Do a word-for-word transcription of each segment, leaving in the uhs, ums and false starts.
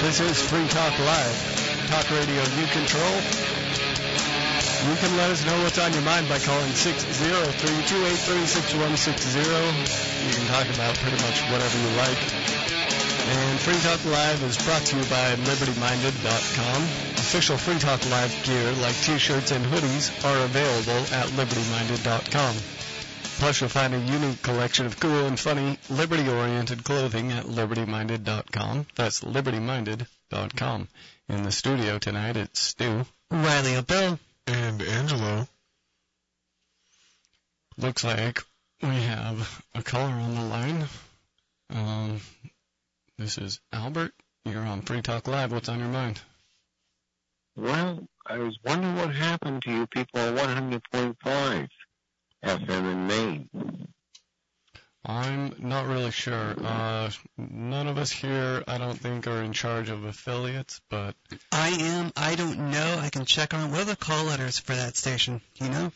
This is Free Talk Live, talk radio you control. You can let us know what's on your mind by calling six oh three, two eight three, six one six oh. You can talk about pretty much whatever you like. And Free Talk Live is brought to you by Liberty Minded dot com. Official Free Talk Live gear like t-shirts and hoodies are available at Liberty Minded dot com. Plus, you'll find a unique collection of cool and funny, liberty-oriented clothing at Liberty Minded dot com. That's Liberty Minded dot com. In the studio tonight, it's Stu, Riley, Bill, and Angelo. Looks like we have a caller on the line. Um, this is Albert. You're on Free Talk Live. What's on your mind? Well, I was wondering what happened to you people on one hundred point five F M in Maine. I'm not really sure. Uh, none of us here, I don't think, are in charge of affiliates, but... I am. I don't know. I can check on. What are the call letters for that station? Do you know?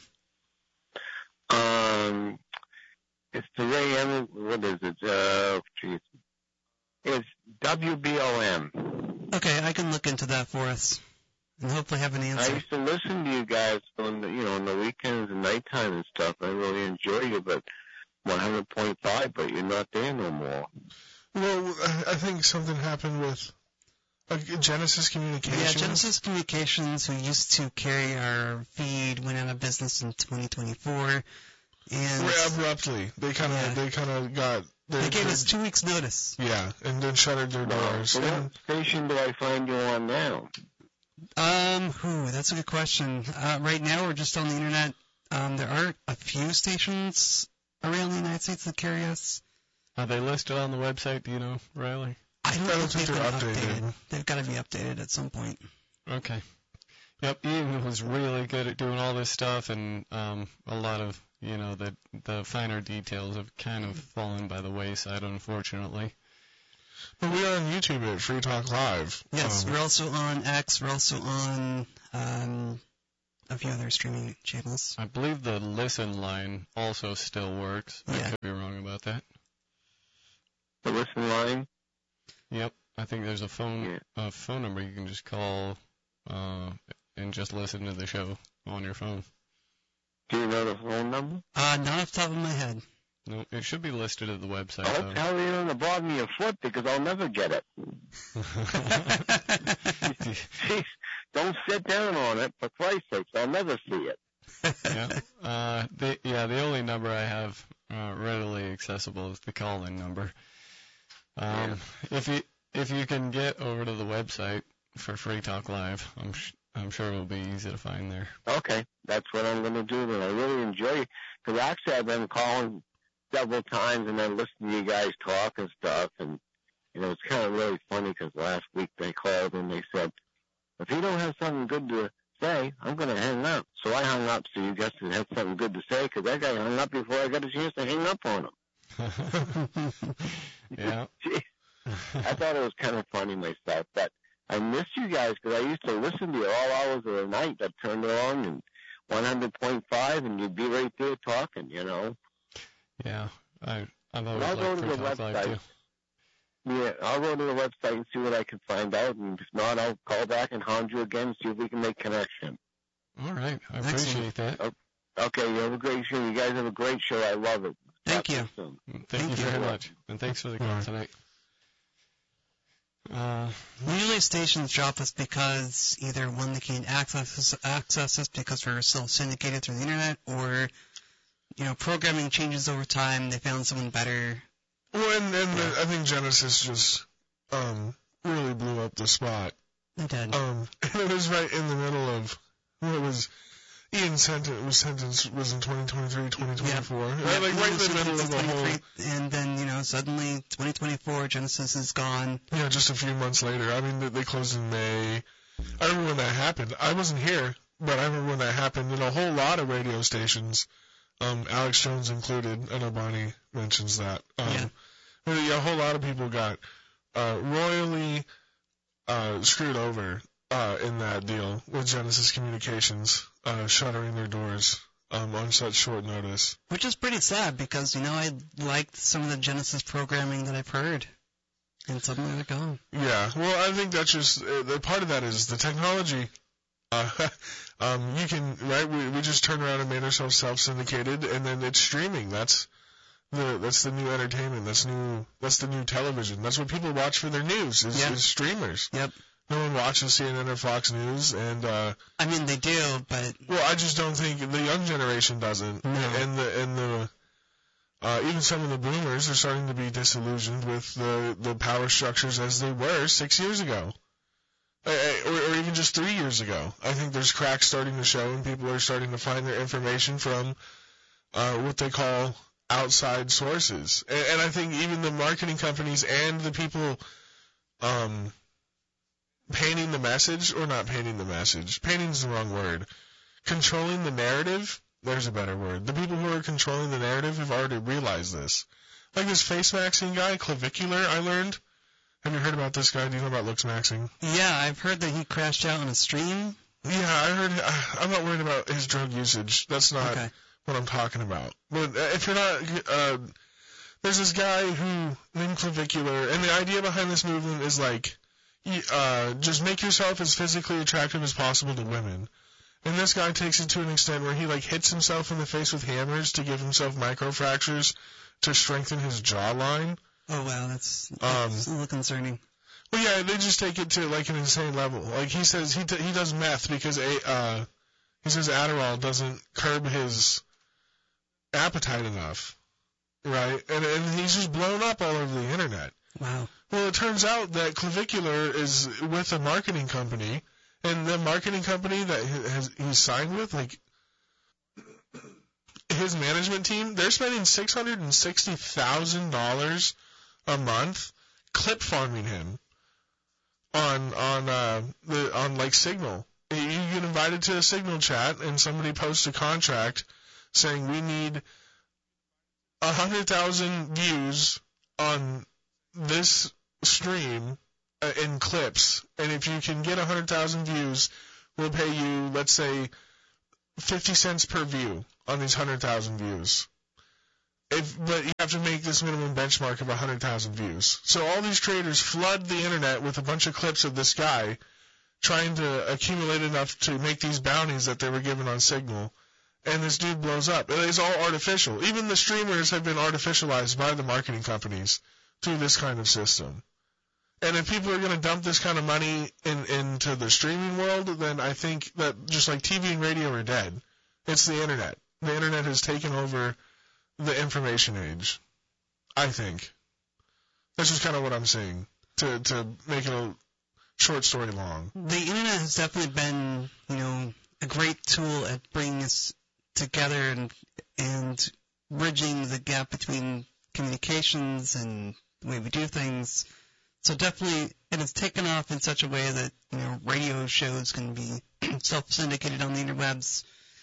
Um, it's the Ray M. What is it? Uh, geez. It's W B O M. Okay, I can look into that for us and hopefully have an answer. I used to listen to you guys on the, you know, on the weekends and nighttime and stuff. I really enjoy you, but one hundred point five, but you're not there no more. Well, I think something happened with uh, Genesis Communications. Yeah, Genesis Communications, who used to carry our feed, went out of business in twenty twenty-four. And Very abruptly. They kind of, yeah. they kind of got... They, they gave us two weeks' notice. Yeah, and then shuttered their doors. So what station do I find you on now? Um, whew, that's a good question. Uh, right now, we're just on the internet. Um, there are a few stations around the United States that carry us. Are they listed on the website? Do you know, Riley? I don't, I don't think, think they've they're been updated. updated. They've got to be updated at some point. Okay. Yep, Ian was really good at doing all this stuff, and um, a lot of, you know, the the finer details have kind of fallen by the wayside, unfortunately. But we are on YouTube at Free Talk Live. Yes, um, we're also on X. We're also on um, a few other streaming channels. I believe the listen line also still works. Yeah. I could be wrong about that. The listen line? Yep. I think there's a phone yeah. a phone number you can just call uh, and just listen to the show on your phone. Do you know the phone number? Uh, not off the top of my head. No, it should be listed at the website. Oh, tell you on the bottom of your foot because I'll never get it. Jeez, don't sit down on it, for Christ's sakes. I'll never see it. yeah, uh, the, yeah, the only number I have uh, readily accessible is the call-in number. Um, yeah. If you if you can get over to the website for Free Talk Live, I'm sh- I'm sure it'll be easy to find there. Okay, that's what I'm going to do then. I really enjoy it because actually I've been calling several times and then listening to you guys talk and stuff, and you know it's kind of really funny because last week they called and they said, if you don't have something good to say, I'm going to hang up. So I hung up so you guys had something good to say because that guy hung up before I got a chance to hang up on him. Yeah. Jeez. I thought it was kind of funny myself, but I miss you guys because I used to listen to you all hours of the night. I turned it on and one hundred point five and you'd be right there talking, you know. Yeah, I, I've always I'll go liked to Free the Talk Live website. too. Yeah, I'll go to the website and see what I can find out, and if not, I'll call back and hound you again and see if we can make connection. All right, I Excellent. appreciate that. Okay, you have a great show. You guys have a great show. I love it. Thank Talk to you. soon. Thank, Thank you you. very much, and thanks for the call All right. tonight. Uh, Usually stations drop us because either one, they can't access us, access us because we're still syndicated through the internet, or you know, programming changes over time. They found someone better. Well, and, and the, I think Genesis just um, really blew up the spot. They did. Um, and it was right in the middle of what was Ian's sentence was sentence was in twenty twenty-three, twenty twenty-four. Yeah. Right, like Yeah, right in the so middle of the whole. And then, you know, suddenly twenty twenty-four, Genesis is gone. Yeah, just a few months later. I mean, they, they closed in May. I remember when that happened. I wasn't here, but I remember when that happened. And a whole lot of radio stations, um, Alex Jones included. I know Bonnie mentions that. Um, Yeah. but yeah, a whole lot of people got uh, royally uh, screwed over uh, in that deal with Genesis Communications uh, shuttering their doors um, on such short notice. Which is pretty sad because, you know, I liked some of the Genesis programming that I've heard. And suddenly they're gone. Yeah, well, I think that's just, uh, the part of that is the technology. Uh, um, you can, right, we, we just turned around and made ourselves self-syndicated, and then it's streaming. That's the, that's the new entertainment. That's new, that's the new television. That's what people watch for their news, is, Yep. is streamers. Yep. No one watches C N N or Fox News, and, uh, I mean, they do, but well, I just don't think the young generation doesn't. No. And the, and the, uh, even some of the boomers are starting to be disillusioned with the, the power structures as they were six years ago. Uh, or, or even just three years ago. I think there's cracks starting to show, and people are starting to find their information from uh, what they call outside sources. And, and I think even the marketing companies and the people um, painting the message, or not painting the message, painting is the wrong word, controlling the narrative, there's a better word. The people who are controlling the narrative have already realized this. Like this face maxing guy, Clavicular, I learned. Have you heard about this guy? Do you know about Lux Maxing? yeah, I've heard that he crashed out on a stream. Yeah, I heard. I'm not worried about his drug usage. That's not Okay. what I'm talking about. But if you're not, uh, there's this guy who named Clavicular, and the idea behind this movement is like, uh, just make yourself as physically attractive as possible to women. And this guy takes it to an extent where he like hits himself in the face with hammers to give himself microfractures to strengthen his jawline. Oh, wow, that's, that's Um, a little concerning. Well, yeah, they just take it to like an insane level. Like he says, he t- he does meth because a uh, he says Adderall doesn't curb his appetite enough, right? And and he's just blown up all over the internet. Wow. Well, it turns out that Clavicular is with a marketing company, and the marketing company that he has he's signed with, like his management team, they're spending six hundred and sixty thousand dollars a month clip farming him on on uh the on like Signal. You get invited to a Signal chat and somebody posts a contract saying we need a hundred thousand views on this stream uh, in clips, and if you can get a hundred thousand views, we'll pay you, let's say, fifty cents per view on these hundred thousand views. If, but you have to make this minimum benchmark of one hundred thousand views. So all these creators flood the internet with a bunch of clips of this guy trying to accumulate enough to make these bounties that they were given on Signal, and this dude blows up. It is all artificial. Even the streamers have been artificialized by the marketing companies through this kind of system. And if people are going to dump this kind of money in, into the streaming world, then I think that just like T V and radio are dead. It's the internet. The internet has taken over the information age, I think. That's just kind of what I'm saying, to to make it a short story long. The internet has definitely been, you know, a great tool at bringing us together and and bridging the gap between communications and the way we do things. So definitely, it has taken off in such a way that, you know, radio shows can be self-syndicated on the interwebs.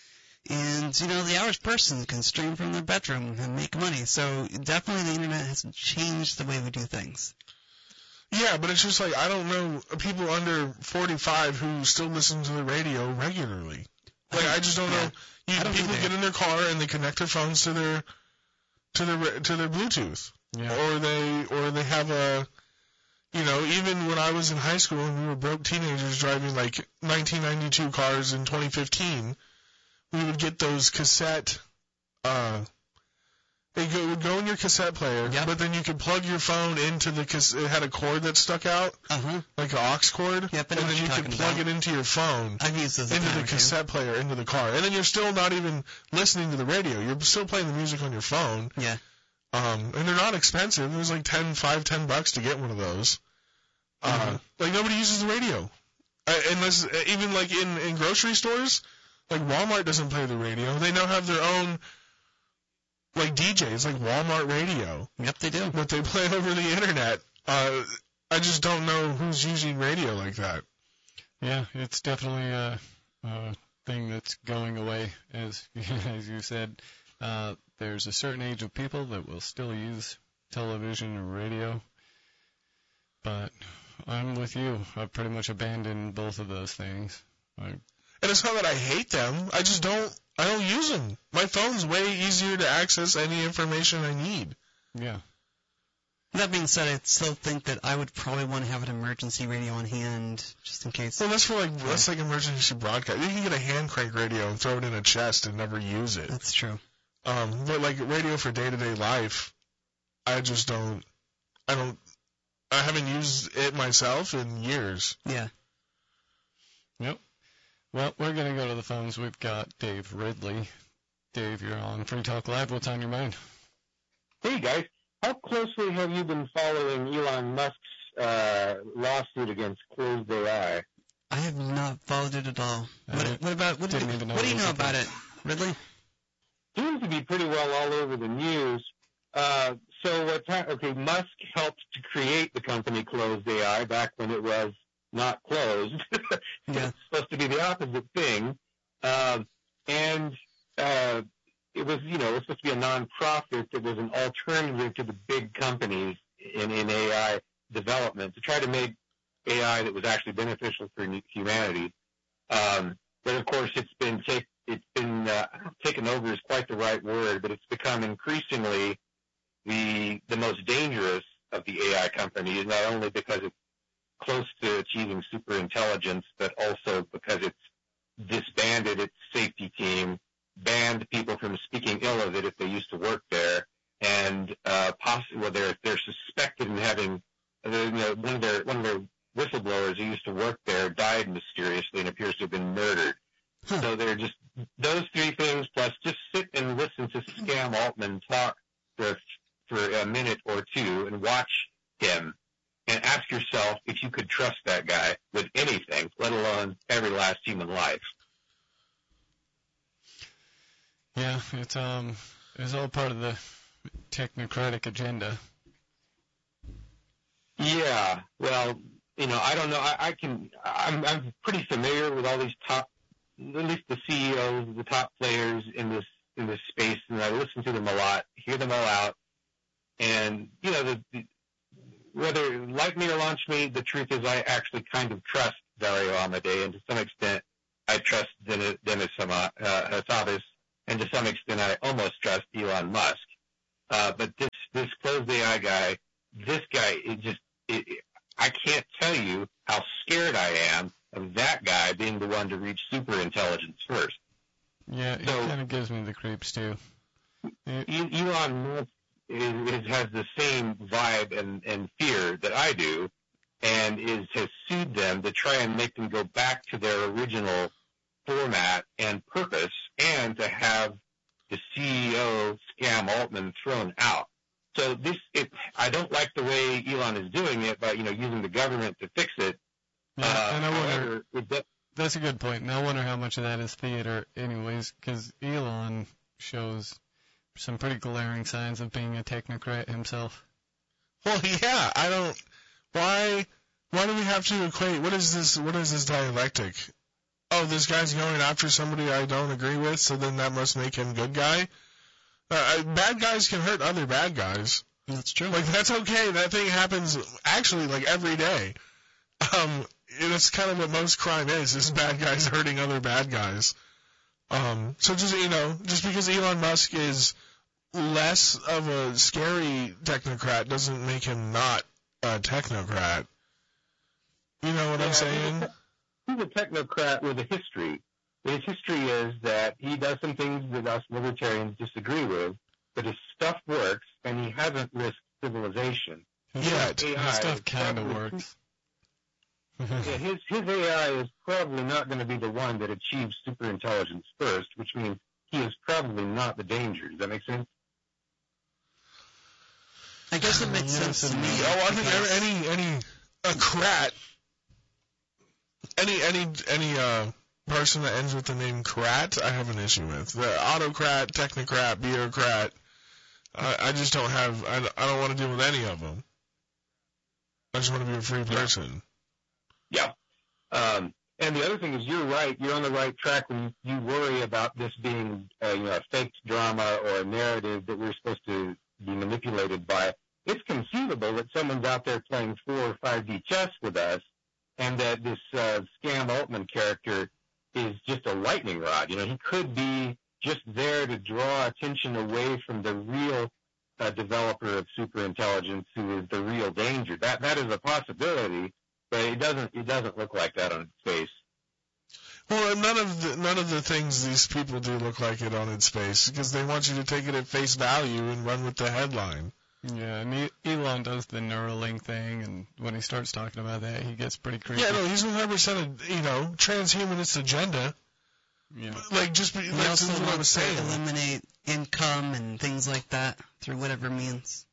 And, you know, the average person can stream from their bedroom and make money. So definitely the internet has changed the way we do things. Yeah, but it's just like, I don't know people under forty-five who still listen to the radio regularly. Like, I just don't Yeah. know. You, I don't people either. get in their car and they connect their phones to their to their to their Bluetooth, Yeah. or they or they have a, you know, even when I was in high school and we were broke teenagers driving like nineteen ninety-two cars in twenty fifteen, we would get those cassette. Uh, It go, would go in your cassette player, Yep. but then you could plug your phone into the cassette. It had a cord that stuck out, Uh-huh. like an aux cord, Yep, I and know what then you you're could talking plug about. it into your phone, I've used those a into time the or two. cassette player, into the car. And then you're still not even listening to the radio. You're still playing the music on your phone. Yeah. Um, and they're not expensive. It was like ten, five, ten bucks to get one of those. Uh, Mhm. like nobody uses the radio. Uh, unless, uh, even like in, in grocery stores, like Walmart doesn't play the radio. They now have their own, like D Js, like Walmart radio, Yep, they do. but they play over the internet. Uh, I just don't know who's using radio like that. Yeah, it's definitely a, a thing that's going away, as as you said. Uh, there's a certain age of people that will still use television and radio, but I'm with you. I've pretty much abandoned both of those things. I, And it's not that I hate them. I just don't. I don't use them. My phone's way easier to access any information I need. yeah. That being said, I still think that I would probably want to have an emergency radio on hand, just in case. Well, that's for like that's like emergency broadcast. You can get a hand crank radio and throw it in a chest and never use it. That's true. Um, but like radio for day-to-day life, I just don't. I don't. I haven't used it myself in years. Yeah. Yep. Well, we're gonna go to the phones. We've got Dave Ridley. Dave, you're on Free Talk Live. What's on your mind? Hey guys. How closely have you been following Elon Musk's uh, lawsuit against Closed A I? I have not followed it at all. What, what about what, didn't do, even know what do you it was know a about thing. it, Ridley? Seems to be pretty well all over the news. Uh, so what? Ta- okay, Musk helped to create the company Closed A I back when it was not closed. Yeah. It's supposed to be the opposite thing, um, and. Uh, It was, you know, it was supposed to be a nonprofit that was an alternative to the big companies in, in A I development to try to make A I that was actually beneficial for humanity. Um, but of course, it's been take, it's been uh, taken over is quite the right word, but it's become increasingly the the most dangerous of the A I companies, not only because it's close to achieving super intelligence, but also because it's disbanded its safety team, banned people from speaking ill of it if they used to work there, and uh, possibly well, they're they're suspected in having you know, one of their one of their whistleblowers who used to work there died mysteriously and appears to have been murdered. Huh. So they're just those three things plus just sit and listen to Scam Altman talk for for a minute or two and watch him and ask yourself if you could trust that guy with anything, let alone every last human life. Yeah, it's um, it's all part of the technocratic agenda. Yeah, well, you know, I don't know. I, I can. I'm, I'm pretty familiar with all these top, at least the C E Os, the top players in this in this space, and I listen to them a lot, hear them all out, and you know, the, the, whether like me or launch me, the truth is I actually kind of trust Dario Amodei, and to some extent, I trust Dennis, Dennis uh, Hassabis. And to some extent, I almost trust Elon Musk. Uh, but this, this Closed A I guy, this guy, it just, it, it, I can't tell you how scared I am of that guy being the one to reach super intelligence first. Yeah, it So- kind of gives me the creeps too. It- E- Elon Musk is, is, has the same vibe and, and fear that I do, and is has sued them to try and make them go back to their original format and purpose, and to have the C E O Scam Altman thrown out. So this, it, I don't like the way Elon is doing it by you know using the government to fix it. yeah, uh, and I wonder. however, it does, That's a good point. And I wonder how much of that is theater, anyways, because Elon shows some pretty glaring signs of being a technocrat himself. Well, yeah, I don't. Why? Why do we have to equate? What is this? What is this dialectic? Oh, this guy's going after somebody I don't agree with, so then that must make him good guy. Uh, bad guys can hurt other bad guys. That's true. Like that's okay. That thing happens actually like every day. Um, that's kind of what most crime is: is bad guys hurting other bad guys. Um, so just you know, just because Elon Musk is less of a scary technocrat doesn't make him not a technocrat. You know what Yeah, I'm saying? he's a technocrat with a history. His history is that he does some things that us libertarians disagree with, but his stuff works, and he hasn't risked civilization. His Yeah, stuff, A I his stuff is kind of probably- works. Yeah, his his A I is probably not going to be the one that achieves super intelligence first, which means he is probably not the danger. Does that make sense? I guess it makes Yes sense to and me. no. Oh, I because- think any any a crat, any any any uh person that ends with the name crat, I have an issue with. The autocrat, technocrat, bureaucrat. I, I just don't have. I, I don't want to deal with any of them. I just want to be a free person. Yeah. Um, and the other thing is, you're right. You're on the right track when you, you worry about this being, uh, you know, a fake drama or a narrative that we're supposed to be manipulated by. It's conceivable that someone's out there playing four or five D chess with us, and that this uh, Scam Altman character is just a lightning rod. You know, he could be just there to draw attention away from the real a developer of superintelligence who is the real danger. That that is a possibility, but it doesn't it doesn't look like that on its face. Well, none of the none of the things these people do look like it on its face, because they want you to take it at face value and run with the headline. Yeah, and e- Elon does the Neuralink thing, and when he starts talking about that, he gets pretty creepy. Yeah, no, he's one hundred percent a, you know, transhumanist agenda. Yeah. Like, just be, He like, also this is what I was wants to saying. eliminate income and things like that through whatever means.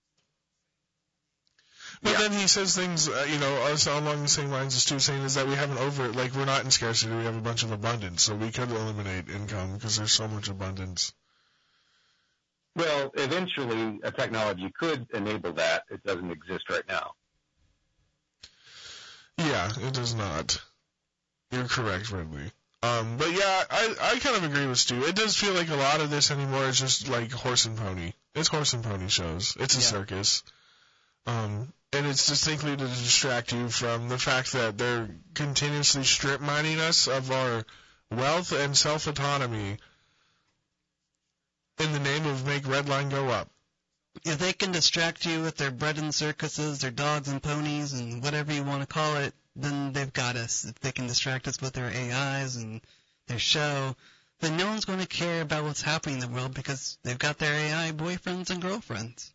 But Yeah. then he says things, uh, you know, also along the same lines as Stu saying is that we have an over, like, we're not in scarcity, we have a bunch of abundance, so we could eliminate income because there's so much abundance. Well, eventually, a technology could enable that. It doesn't exist right now. Yeah, it does not. You're correct, Ridley. Um, but yeah, I, I kind of agree with Stu. It does feel like a lot of this anymore is just like horse and pony. It's horse and pony shows. It's a Yeah. circus. Um, and it's distinctly to distract you from the fact that they're continuously strip mining us of our wealth and self-autonomy in the name of make Redline go up. If they can distract you with their bread and circuses, their dogs and ponies, and whatever you want to call it, then they've got us. If they can distract us with their A Is and their show, then no one's going to care about what's happening in the world because they've got their A I boyfriends and girlfriends.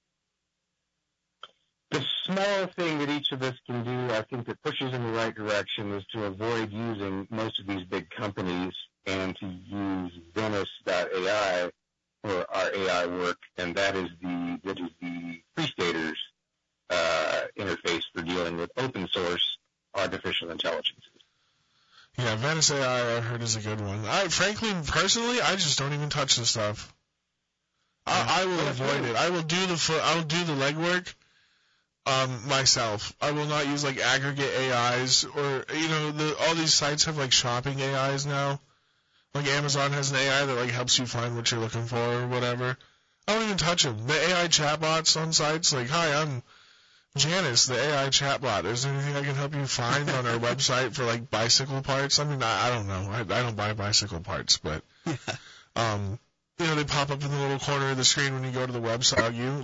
The small thing that each of us can do, I think, that pushes in the right direction is to avoid using most of these big companies and to use Venice dot A I for our A I work, and that is the that is the Free Staters uh, interface for dealing with open source artificial intelligence. Yeah, Venice A I I heard is a good one. I frankly, personally, I just don't even touch this stuff. I, I will Yeah. avoid it. I will do the fo- I will do the legwork um, myself. I will not use like aggregate A Is or you know the all these sites have like shopping A Is now. Like Amazon has an A I that like helps you find what you're looking for or whatever. I don't even touch them. The A I chatbots on sites like, hi, I'm Janice, the A I chatbot. Is there anything I can help you find on our website for like bicycle parts? I mean, I, I don't know. I, I don't buy bicycle parts, but um, you know, they pop up in the little corner of the screen when you go to the website. You